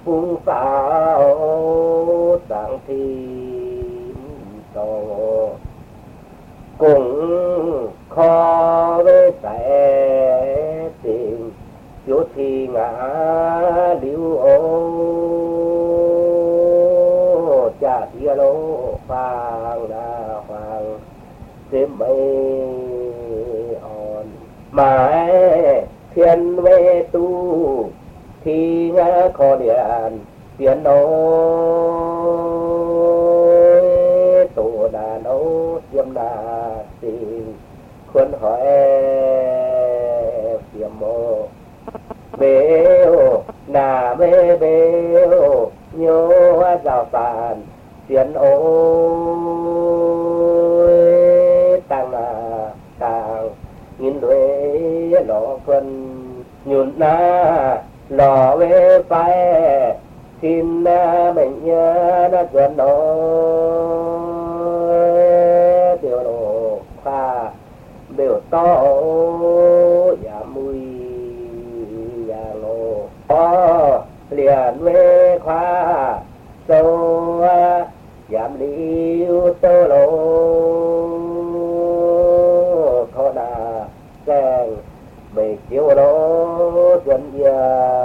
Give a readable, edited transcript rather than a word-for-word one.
phung pháo sáng thì tổ cũng khó với sẽ tình chỗ thì ngã liu ô cha thia lô hoàng là hoàng thêm mây on mà thiên về tu thì ngã khó điện tiền nối tổ đà nấu tiêm đà tình khuôn hỏi tiêm mô bêu nà mê bêu nhô rào tàn tiền ôi tăng là tăng nghìn đuế lọ phân nhún na lò về phải xin bệnh nhớ nó gần đó điều đồ khoa biểu to giả mùi giả lô có liền về khoa sâu giảm liu tô lô khó đà sen bề chiếu lô dân gia